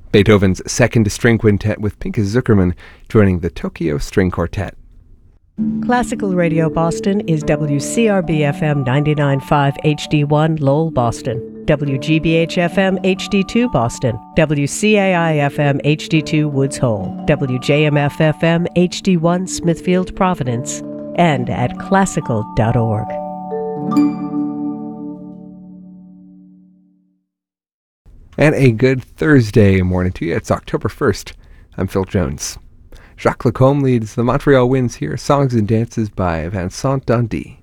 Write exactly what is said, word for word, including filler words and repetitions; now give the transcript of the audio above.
Beethoven's Second String Quintet with Pinchas Zuckerman joining the Tokyo String Quartet. Classical Radio Boston is W C R B F M ninety-nine point five H D one Lowell, Boston, W G B H F M H D two Boston, W C A I F M H D two Woods Hole, W J M F F M H D one Smithfield, Providence, and at classical dot org. And a good Thursday morning to you. It's October first. I'm Phil Jones. Jacques Lacombe leads the Montreal Winds here, Songs and Dances by Vincent Dundee.